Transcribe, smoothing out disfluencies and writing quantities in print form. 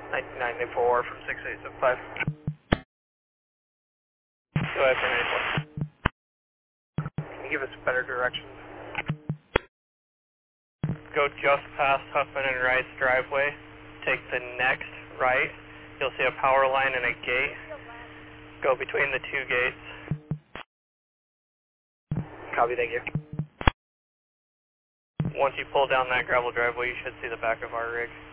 1994 from 6875. Go ahead for 94. Can you give us better directions? Go just past Huffman and Rice driveway. Take the next right. You'll see a power line and a gate. Go between the two gates. Copy, thank you. Once you pull down that gravel driveway, you should see the back of our rig.